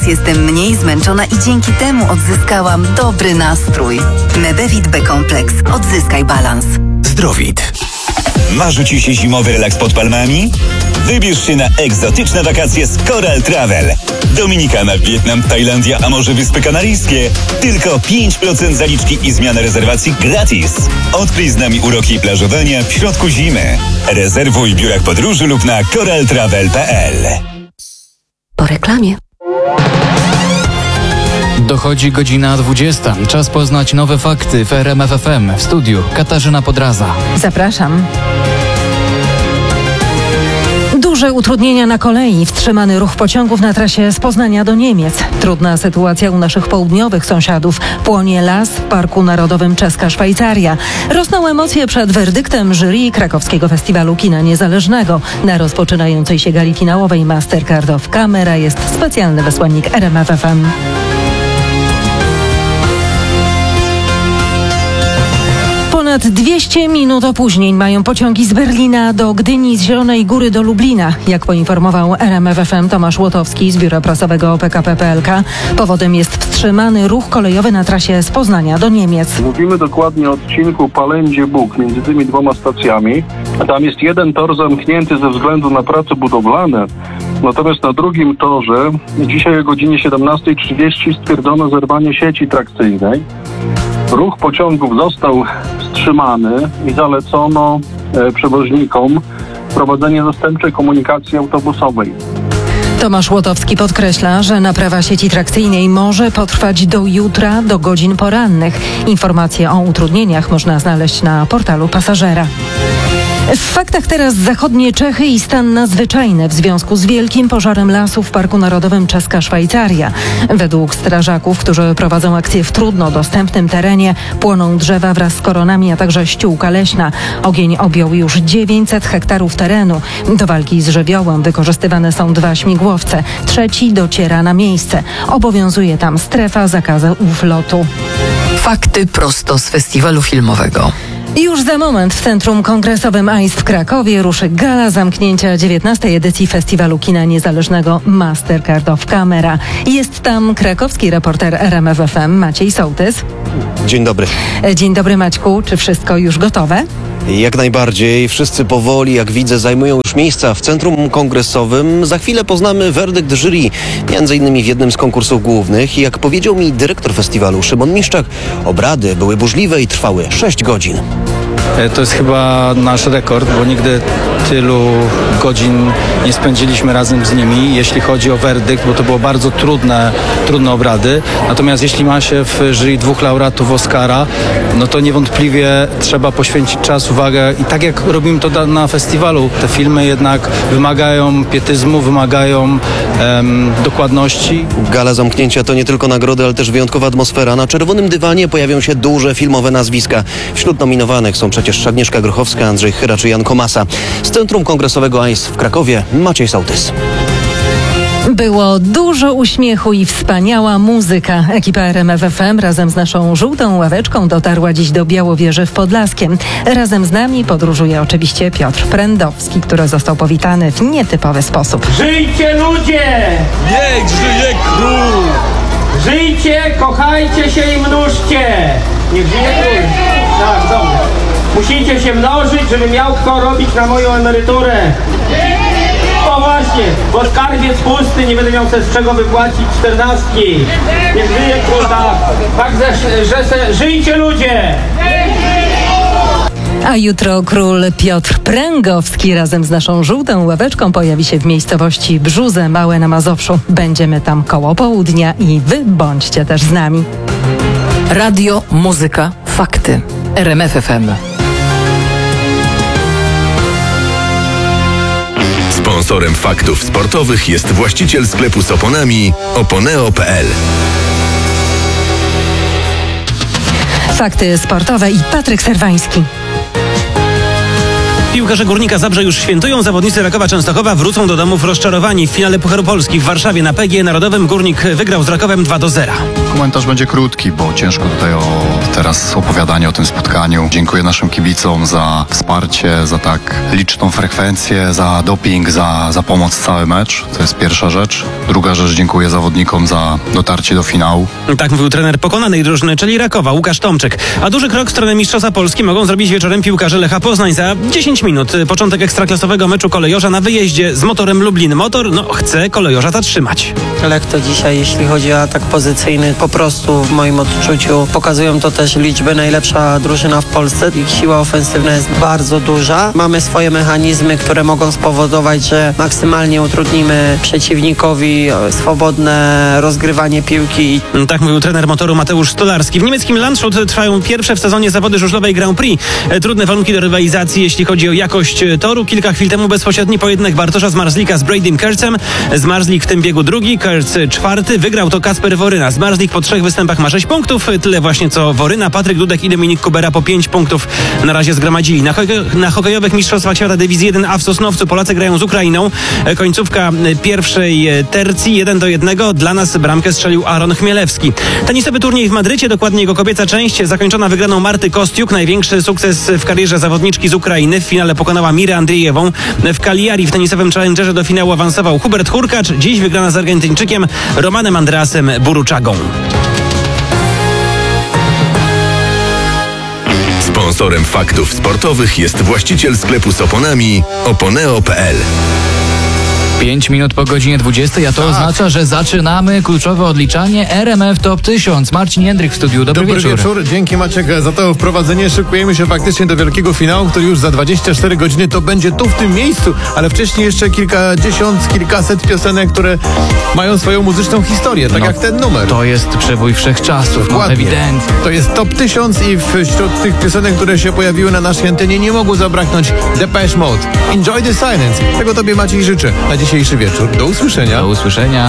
Jestem mniej zmęczona i dzięki temu odzyskałam dobry nastrój. Medevit B-kompleks. Odzyskaj balans. Zdrowit. Marzy Ci się zimowy relaks pod palmami? Wybierz się na egzotyczne wakacje z Coral Travel. Dominikana, Wietnam, Tajlandia, a może Wyspy Kanaryjskie? Tylko 5% zaliczki i zmiana rezerwacji gratis. Odkryj z nami uroki plażowania w środku zimy. Rezerwuj w biurach podróży lub na coraltravel.pl. Po reklamie. Dochodzi godzina 20. Czas poznać nowe fakty w RMF FM. W studiu Katarzyna Podraza. Zapraszam. Duże utrudnienia na kolei, wstrzymany ruch pociągów na trasie z Poznania do Niemiec. Trudna sytuacja u naszych południowych sąsiadów. Płonie las w Parku Narodowym Czeska Szwajcaria. Rosną emocje przed werdyktem jury Krakowskiego Festiwalu Kina Niezależnego. Na rozpoczynającej się gali finałowej Mastercard of Camera jest specjalny wysłannik RMF FM. Ponad 200 minut opóźnień mają pociągi z Berlina do Gdyni, z Zielonej Góry do Lublina. Jak poinformował RMF FM Tomasz Łotowski z biura prasowego PKP PLK, powodem jest wstrzymany ruch kolejowy na trasie z Poznania do Niemiec. Mówimy dokładnie o odcinku Palędzie-Bug między tymi dwoma stacjami. Tam jest jeden tor zamknięty ze względu na prace budowlane. Natomiast na drugim torze dzisiaj o godzinie 17:30 stwierdzono zerwanie sieci trakcyjnej. Ruch pociągów został wstrzymany i zalecono przewoźnikom prowadzenie zastępczej komunikacji autobusowej. Tomasz Łotowski podkreśla, że naprawa sieci trakcyjnej może potrwać do jutra, do godzin porannych. Informacje o utrudnieniach można znaleźć na portalu Pasażera. W faktach teraz zachodnie Czechy i stan nadzwyczajny w związku z wielkim pożarem lasu w Parku Narodowym Czeska Szwajcaria. Według strażaków, którzy prowadzą akcję w trudno dostępnym terenie, płoną drzewa wraz z koronami, a także ściółka leśna. Ogień objął już 900 hektarów terenu. Do walki z żywiołem wykorzystywane są 2 śmigłowce. Trzeci dociera na miejsce. Obowiązuje tam strefa zakazu lotu. Fakty prosto z festiwalu filmowego. Już za moment w Centrum Kongresowym AIS w Krakowie ruszy gala zamknięcia 19. edycji Festiwalu Kina Niezależnego Mastercard of Camera. Jest tam krakowski reporter RMF FM Maciej Sołtys. Dzień dobry. Dzień dobry, Maćku. Czy wszystko już gotowe? Jak najbardziej. Wszyscy powoli, jak widzę, zajmują już miejsca w Centrum Kongresowym. Za chwilę poznamy werdykt jury, między innymi w jednym z konkursów głównych. I jak powiedział mi dyrektor festiwalu Szymon Miszczak, obrady były burzliwe i trwały 6 godzin. To jest chyba nasz rekord, bo nigdy tylu godzin nie spędziliśmy razem z nimi, jeśli chodzi o werdykt, bo to było bardzo trudne obrady. Natomiast jeśli ma się w jury 2 laureatów Oscara, no to niewątpliwie trzeba poświęcić czas, uwagę i tak jak robimy to na festiwalu, te filmy jednak wymagają pietyzmu, wymagają dokładności. Gala zamknięcia to nie tylko nagrody, ale też wyjątkowa atmosfera. Na czerwonym dywanie pojawią się duże filmowe nazwiska. Wśród nominowanych są przecież Agnieszka Grochowska, Andrzej Chyra czy Jan Komasa. Z Centrum Kongresowego AIS w Krakowie Maciej Sołtys. Było dużo uśmiechu i wspaniała muzyka. Ekipa RMF FM razem z naszą żółtą ławeczką dotarła dziś do Białowieży w Podlaskiem. Razem z nami podróżuje oczywiście Piotr Prędowski, który został powitany w nietypowy sposób. Żyjcie ludzie! Niech żyje król! Żyjcie, kochajcie się i mnóżcie! Niech żyje król! Tak, dobrze. Musicie się mnożyć, żeby miał kto robić na moją emeryturę. O właśnie, bo skarbiec pusty, nie będę miał też z czego wypłacić 14. Niech żyje król, tak. Fakt, że żyjcie ludzie! A jutro król Piotr Pręgowski razem z naszą żółtą ławeczką pojawi się w miejscowości Brzuze Małe na Mazowszu. Będziemy tam koło południa i wy bądźcie też z nami. Radio, muzyka, fakty. RMF FM. Sponsorem faktów sportowych jest właściciel sklepu z oponami oponeo.pl. Fakty sportowe i Patryk Serwański. Piłkarze Górnika Zabrze już świętują, zawodnicy Rakowa Częstochowa wrócą do domów rozczarowani. W finale Pucharu Polski w Warszawie na PGE Narodowym Górnik wygrał z Rakowem 2-0. Komentarz będzie krótki, bo ciężko tutaj teraz opowiadanie o tym spotkaniu. Dziękuję naszym kibicom za wsparcie, za tak liczną frekwencję, za doping, za pomoc w cały mecz. To jest pierwsza rzecz. Druga rzecz, dziękuję zawodnikom za dotarcie do finału. Tak mówił trener pokonanej drużyny, czyli Rakowa, Łukasz Tomczyk. A duży krok w stronę Mistrzostwa Polski mogą zrobić wieczorem piłkarze Lecha Poznań. Za 10 minut początek ekstraklasowego meczu kolejorza na wyjeździe z Motorem Lublin. Motor chce kolejorza zatrzymać. Lech to dzisiaj, jeśli chodzi o atak pozycyjny, po prostu w moim odczuciu pokazują to też liczby. Najlepsza drużyna w Polsce. Ich siła ofensywna jest bardzo duża. Mamy swoje mechanizmy, które mogą spowodować, że maksymalnie utrudnimy przeciwnikowi swobodne rozgrywanie piłki. Tak mówił trener Motoru Mateusz Stolarski. W niemieckim Landshut trwają pierwsze w sezonie zawody żużlowej Grand Prix. Trudne warunki do rywalizacji, jeśli chodzi o jakość toru. Kilka chwil temu bezpośredni pojedynek Bartosza Zmarzlika z Bradym Kertzem. Zmarzlik w tym biegu drugi, Kertz czwarty. Wygrał to Kasper Woryna. Zmarzlik po 3 występach ma 6 punktów. Tyle właśnie co Woryna. Patryk Dudek i Dominik Kubera po 5 punktów na razie zgromadzili. Na hokejowych mistrzostwach świata Dywizji 1 a w Sosnowcu Polacy grają z Ukrainą. Końcówka pierwszej tercji 1-1. Dla nas bramkę strzelił Aaron Chmielewski. Tenisowy turniej w Madrycie, dokładnie jego kobieca część, zakończona wygraną Marty Kostiuk. Największy sukces w karierze zawodniczki z Ukrainy. W finale pokonała Mirę Andrzejewą. W Cagliari w tenisowym challengerze do finału awansował Hubert Hurkacz. Dziś wygrana z Argentyńczykiem Romanem Andreasem Buruczagą. Sponsorem faktów sportowych jest właściciel sklepu z oponami Oponeo.pl. 5 minut po godzinie 20, a to oznacza, że zaczynamy kluczowe odliczanie RMF Top 1000. Marcin Jędryk w studiu. Dobry wieczór. Dzięki Maciek za to wprowadzenie. Szykujemy się faktycznie do wielkiego finału, który już za 24 godziny to będzie tu w tym miejscu, ale wcześniej jeszcze kilkaset piosenek, które mają swoją muzyczną historię, tak jak ten numer. To jest przebój wszechczasów, ewidentnie. To jest Top 1000 i wśród tych piosenek, które się pojawiły na naszej antenie, nie mogło zabraknąć Depeche Mode. Enjoy the silence. Tego tobie Maciej życzę na dzisiejszy wieczór. Do usłyszenia. Do usłyszenia.